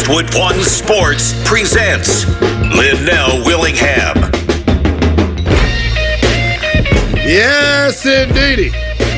Westwood One Sports presents Linnell Willingham. Yes, indeedy.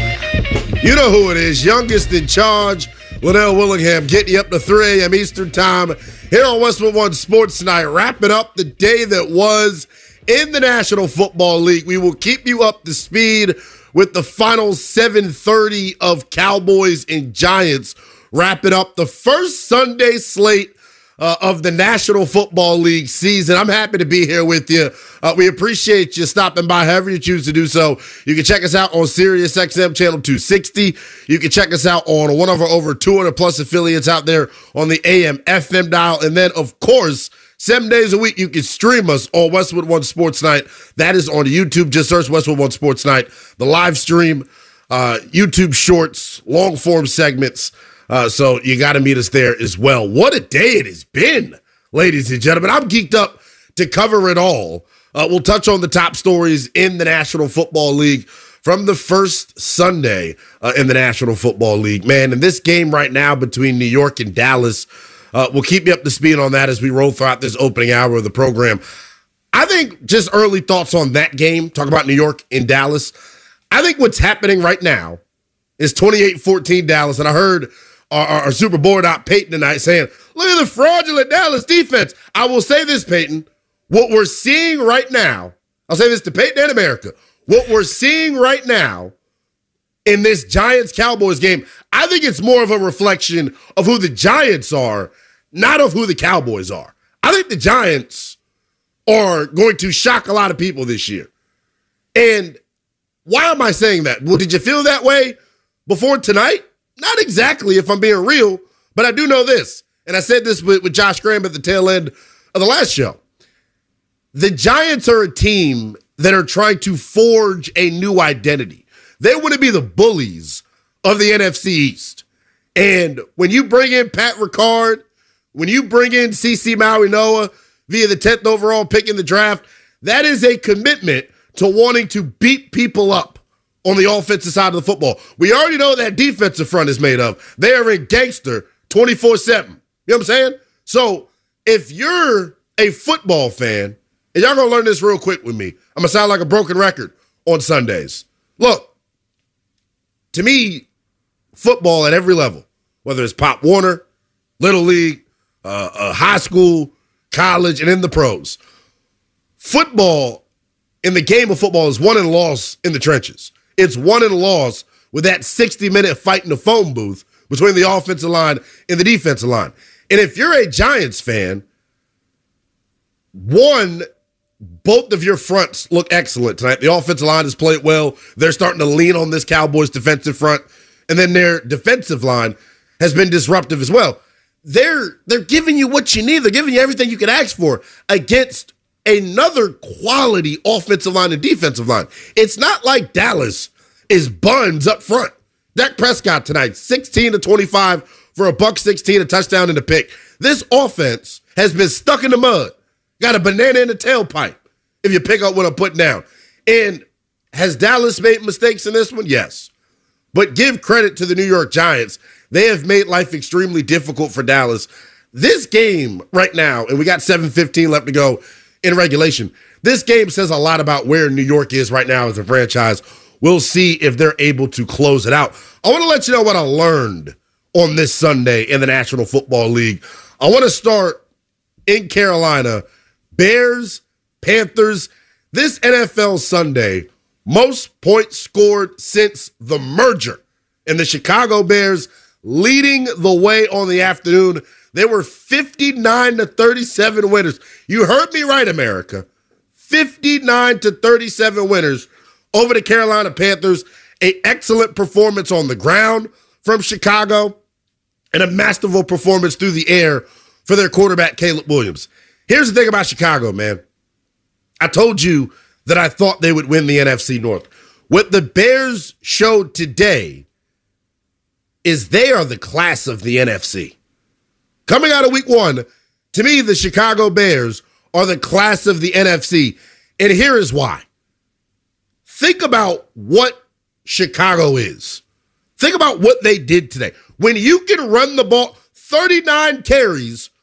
You know who it is. Youngest in charge, Linnell Willingham, getting you up to 3 a.m. Eastern time here on Westwood One Sports tonight, wrapping up the day that was in the National Football League. We will keep you up to speed with the final 7:30 of Cowboys and Giants, wrapping up the first Sunday slate of the National Football League season. I'm happy to be here with you. We appreciate you stopping by however you choose to do so. You can check us out on SiriusXM channel 260. You can check us out on one of our over 200 plus affiliates out there on the AM FM dial. And then, of course, 7 days a week, you can stream us on Westwood One Sports Night. That is on YouTube. Just search Westwood One Sports Night. The live stream, YouTube shorts, long form segments. So you got to meet us there as well. What a day it has been, ladies and gentlemen. I'm geeked up to cover it all. We'll touch on the top stories in the National Football League from the first Sunday in the National Football League. Man, in this game right now between New York and Dallas, we'll keep you up to speed on that as we roll throughout this opening hour of the program. I think just early thoughts on that game, talk about New York and Dallas. I think what's happening right now is 28-14 Dallas, and I heard our Super Board out Peyton tonight saying, look at the fraudulent Dallas defense. I will say this, Peyton. What we're seeing right now, I'll say this to Peyton and America, what we're seeing right now in this Giants-Cowboys game, I think it's more of a reflection of who the Giants are, not of who the Cowboys are. I think the Giants are going to shock a lot of people this year. And why am I saying that? Well, did you feel that way before tonight? Not exactly, if I'm being real, but I do know this. And I said this with Josh Graham at the tail end of the last show. The Giants are a team that are trying to forge a new identity. They want to be the bullies of the NFC East. And when you bring in Pat Ricard, when you bring in CeCe Maui-Noah via the 10th overall pick in the draft, that is a commitment to wanting to beat people up on the offensive side of the football. We already know what that defensive front is made of. They are in gangster 24/7. You know what I'm saying? So if you're a football fan, and y'all gonna learn this real quick with me, I'm gonna sound like a broken record on Sundays. Look, to me, football at every level, whether it's Pop Warner, Little League, high school, college, and in the pros, football, in the game of football, is won and lost in the trenches. It's won and lost with that 60-minute fight in the phone booth between the offensive line and the defensive line. And if you're a Giants fan, both of your fronts look excellent tonight. The offensive line has played well. They're starting to lean on this Cowboys defensive front. And then their defensive line has been disruptive as well. They're giving you what you need. They're giving you everything you could ask for against another quality offensive line and defensive line. It's not like Dallas is buns up front. Dak Prescott tonight, 16-25 for $116, a touchdown and a pick. This offense has been stuck in the mud. Got a banana in the tailpipe if you pick up what I'm putting down. And has Dallas made mistakes in this one? Yes. But give credit to the New York Giants. They have made life extremely difficult for Dallas. This game right now, and we got 7:15 left to go in regulation, this game says a lot about where New York is right now as a franchise. We'll see if they're able to close it out. I want to let you know what I learned on this Sunday in the National Football League. I want to start in Carolina. Bears, Panthers, this NFL Sunday, most points scored since the merger. And the Chicago Bears leading the way on the afternoon. They were 59-37 winners. You heard me right, America. 59-37 winners over the Carolina Panthers. An excellent performance on the ground from Chicago and a masterful performance through the air for their quarterback, Caleb Williams. Here's the thing about Chicago, man. I told you that I thought they would win the NFC North. What the Bears showed today is they are the class of the NFC. Coming out of week one, to me, the Chicago Bears are the class of the NFC. And here is why. Think about what Chicago is. Think about what they did today. When you can run the ball, 39 carries